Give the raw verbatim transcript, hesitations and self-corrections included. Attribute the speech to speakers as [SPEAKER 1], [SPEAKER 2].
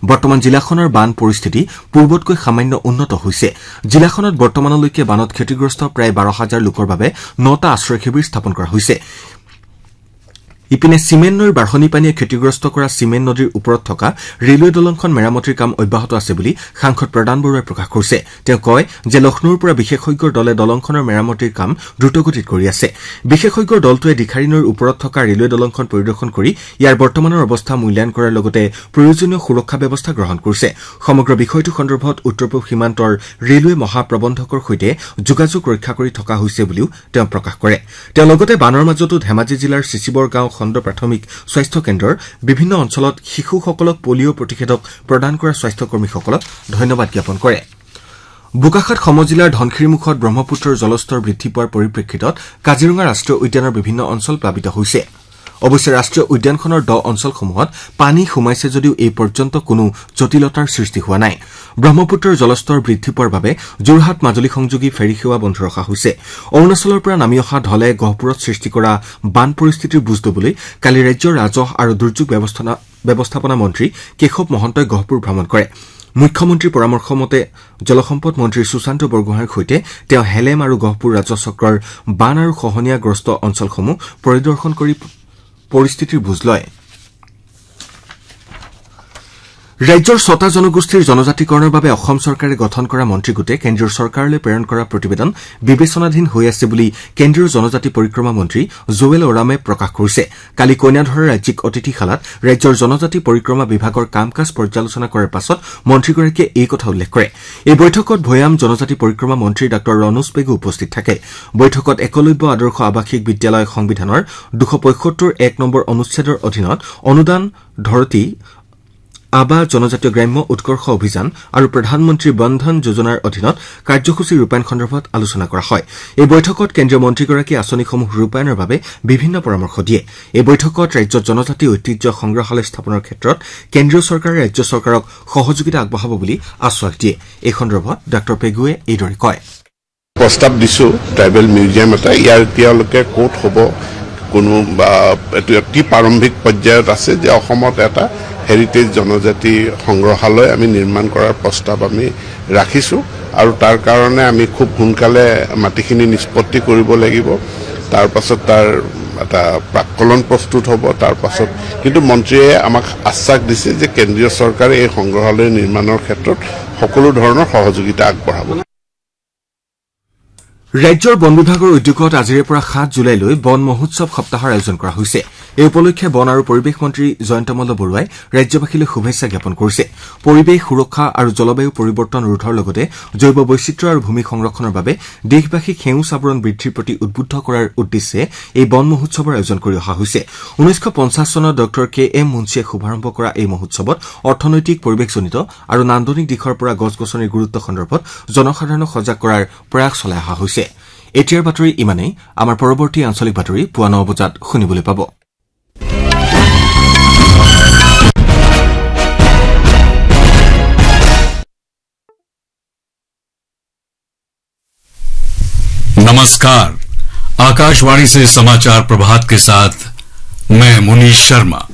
[SPEAKER 1] বৰ্তমান জিলাখনৰ বান পৰিস্থিতি পূৰ্বতকৈ সামান্য উন্নত হৈছে। জিলাখনত বৰ্তমানলৈকে বানত ক্ষতিগ্ৰস্ত প্ৰায় বাৰ হাজাৰ লোকৰ বাবে নটা আশ্ৰয় শিবিৰ স্থাপন কৰা হৈছে। ইপিনে চিমেণ্ট নৈৰ বাঢ়নী পানীয়ে ক্ষতিগ্ৰস্ত কৰা চিমেণ্ট নদীৰ ওপৰত থকা ৰেলৱে দলংখন মেৰামতিৰ কাম অব্যাহত আছে বুলি সাংসদ প্ৰদান বৰুৱাই প্ৰকাশ কৰিছে। তেওঁ কয় যে লক্ষ্ণৌৰ পৰা বিশেষজ্ঞৰ দলে দলংখনৰ মেৰামতিৰ কাম দ্ৰুতগতিত কৰি আছে। বিশেষজ্ঞৰ দলটোৱে দীঘাৰী নৈৰ ওপৰত থকা ৰেলৱে দলংখন পৰিদৰ্শন কৰি ইয়াৰ বৰ্তমানৰ অৱস্থা মূল্যায়ন কৰাৰ লগতে প্ৰয়োজনীয় সুৰক্ষা ব্যৱস্থা গ্ৰহণ কৰিছে। সমগ্ৰ বিষয়টো সন্দৰ্ভত উত্তৰ পূব সীমান্তৰ ৰেলৱে মহাপ্ৰবন্ধকৰ সৈতে যোগাযোগ ৰক্ষা কৰি থকা হৈছে বুলিও তেওঁ প্ৰকাশ কৰে। তেওঁ লগতে বানৰ মাজতো ধেমাজি জিলাৰ চিচিবৰ গাঁও খণ্ড প্ৰাথমিক স্বাস্থ্য কেন্দ্ৰৰ বিভিন্ন অঞ্চলত শিশুসকলক পলিঅ' প্ৰতিষেধক প্ৰদান কৰা স্বাস্থ্যকৰ্মীসকলক ধন্যবাদ জ্ঞাপন কৰে। বোকাখাত সমজিলাৰ ধনশিৰিমুখত ব্ৰহ্মপুত্ৰৰ জলস্তৰ বৃদ্ধি পোৱাৰ পৰিপ্ৰেক্ষিতত কাজিৰঙা ৰাষ্ট্ৰীয় উদ্যানৰ বিভিন্ন অঞ্চল প্লাবিত হৈছে। অৱশ্যে ৰাষ্ট্ৰীয় উদ্যানখনৰ দ অঞ্চলসমূহত পানী সোমাইছে যদিও এই পৰ্যন্ত কোনো জটিলতাৰ সৃষ্টি হোৱা নাই। ব্ৰহ্মপুত্ৰৰ জলস্তৰ বৃদ্ধি পোৱাৰ বাবে যোৰহাট মাজুলী সংযোগী ফেৰী সেৱা বন্ধ ৰখা হৈছে। অৰুণাচলৰ পৰা নামি অহা ঢলে গহপুৰত সৃষ্টি কৰা বান পৰিস্থিতিৰ বুজ লবলৈ কালি ৰাজ্যৰ ৰাজহ আৰু দুৰ্যোগ ব্যৱস্থাপনা মন্ত্ৰী কেশৱ মহন্তই গহপুৰ ভ্ৰমণ কৰে। মুখ্যমন্ত্ৰীৰ পৰামৰ্শ মতে জলসম্পদ মন্ত্ৰী সুশান্ত বৰগোহাঁইৰ সৈতে তেওঁ হেলেম আৰু গহপুৰ ৰাজহ চক্ৰৰ বান আৰু খহনীয়াগ্ৰস্ত অঞ্চলসমূহ পৰিদৰ্শন কৰি পৰিস্থিতিৰ বুজ লয়। ৰাজ্যৰ ছটা জনগোষ্ঠীৰ জনজাতিকৰণৰ বাবে অসম চৰকাৰে গঠন কৰা মন্ত্ৰীগোটে কেন্দ্ৰীয় চৰকাৰলৈ প্ৰেৰণ কৰা প্ৰতিবেদন বিবেচনাধীন হৈ আছে বুলি কেন্দ্ৰীয় জনজাতি পৰিক্ৰমা মন্ত্ৰী জুৱেল ওৰামে প্ৰকাশ কৰিছে। কালি কইনাধৰা ৰাজ্যিক অতিথিশালাত ৰাজ্যৰ জনজাতি পৰিক্ৰমা বিভাগৰ কাম কাজ পৰ্যালোচনা কৰাৰ পাছত মন্ত্ৰীগৰাকীয়ে এই কথা উল্লেখ কৰে। এই বৈঠকত ভৈয়াম জনজাতি পৰিক্ৰমা মন্ত্ৰী ডাঃ ৰণোজ পেগু উপস্থিত থাকে। বৈঠকত একলব্য আদৰ্শ আৱাসিক বিদ্যালয় সংবিধানৰ দুশ পঁয়সত্তৰ এক নম্বৰ অনুচ্ছেদৰ অধীনত অনুদান ধৰতী আবা জনজাতীয় গ্ৰাম্য উৎকৰ্ষ অভিযান আৰু প্ৰধানমন্ত্ৰী বন্ধন যোজনাৰ অধীনত কাৰ্যসূচী ৰূপায়ণ সন্দৰ্ভত আলোচনা কৰা হয়। এই বৈঠকত কেন্দ্ৰীয় মন্ত্ৰীগৰাকীয়ে আঁচনিসমূহ ৰূপায়ণৰ বাবে বিভিন্ন পৰামৰ্শ দিয়ে। এই বৈঠকত ৰাজ্যত জনজাতি ঐতিহ্য সংগ্ৰহালয় স্থাপনৰ ক্ষেত্ৰত কেন্দ্ৰীয় চৰকাৰে ৰাজ্য চৰকাৰক সহযোগিতা আগবঢ়াব বুলি আশ্বাস দিয়ে। এই সন্দৰ্ভত ডাঃ পেগুৱে এইদৰে কয়।
[SPEAKER 2] প্ৰস্তাৱ দিছো ট্ৰাইবেল মিউজিয়াম এটা ইয়াৰ এতিয়ালৈকে ক'ত হ'ব কোনো এইটো অতি প্ৰাৰম্ভিক পৰ্যায়ত আছে যে অসমত এটা হেৰিটেজ জনজাতি সংগ্ৰহালয় আমি নিৰ্মাণ কৰাৰ প্ৰস্তাৱ আমি ৰাখিছো আৰু তাৰ কাৰণে আমি খুব সোনকালে মাটিখিনি নিষ্পত্তি কৰিব লাগিব। তাৰ পাছত তাৰ এটা প্ৰাকলন প্ৰস্তুত হ'ব। তাৰ পাছত কিন্তু মন্ত্ৰীয়ে আমাক আশ্বাস দিছে যে কেন্দ্ৰীয় চৰকাৰে এই সংগ্ৰহালয় নিৰ্মাণৰ ক্ষেত্ৰত সকলো ধৰণৰ সহযোগিতা আগবঢ়াব।
[SPEAKER 1] ৰাজ্যৰ বন বিভাগৰ উদ্যোগত আজিৰে পৰা সাত জুলাইলৈ বন মহোৎসৱ সপ্তাহৰ আয়োজন কৰা হৈছে। এই উপলক্ষে বন আৰু পৰিৱেশ মন্ত্ৰী জয়ন্ত মল্ল বৰুৱাই ৰাজ্যবাসীলৈ শুভেচ্ছা জ্ঞাপন কৰিছে। পৰিৱেশ সুৰক্ষা আৰু জলবায়ু পৰিৱৰ্তন ৰোধৰ লগতে জৈৱ বৈচিত্ৰ্য আৰু ভূমি সংৰক্ষণৰ বাবে দেশবাসীক সেউজ আৱৰণ বৃদ্ধিৰ প্ৰতি উদ্বুদ্ধ কৰাৰ উদ্দেশ্যে এই বন মহোৎসৱৰ আয়োজন কৰি অহা হৈছে। ঊনৈশ পঞ্চাছ চনত ড কে এম মুন্সীয়ে শুভাৰম্ভ কৰা এই মহোৎসৱত অৰ্থনৈতিক পৰিৱেশজনিত আৰু নান্দনিক দিশৰ পৰা গছ গছনিৰ গুৰুত্ব সন্দৰ্ভত জনসাধাৰণক সজাগ কৰাৰ প্ৰয়াস চলাই অহা হৈছে। এতিয়াৰ বাতৰি ইমানেই। আমাৰ পৰৱৰ্তী আঞ্চলিক বাতৰি পুৱা ন বজাত শুনিবলৈ পাব।
[SPEAKER 3] नमस्कार, आकाशवाणी से समाचार प्रभात के साथ मैं मुनीश शर्मा।